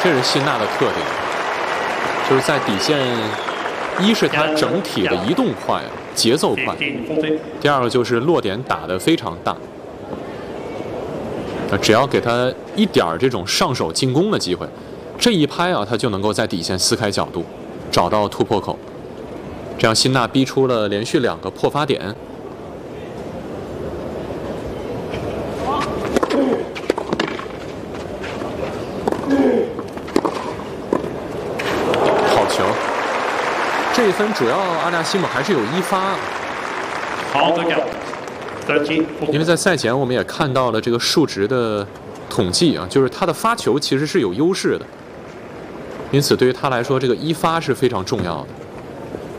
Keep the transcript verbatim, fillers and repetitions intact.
这是辛纳的特点，就是在底线，一是他整体的移动快、节奏快，第二个就是落点打得非常大。那只要给他一点这种上手进攻的机会，这一拍啊，他就能够在底线撕开角度，找到突破口。这样辛纳逼出了连续两个破发点。好球！这一分主要阿纳西姆还是有一发。 好的， 因为在赛前我们也看到了这个数值的统计啊，就是他的发球其实是有优势的，因此对于他来说，这个一发是非常重要的。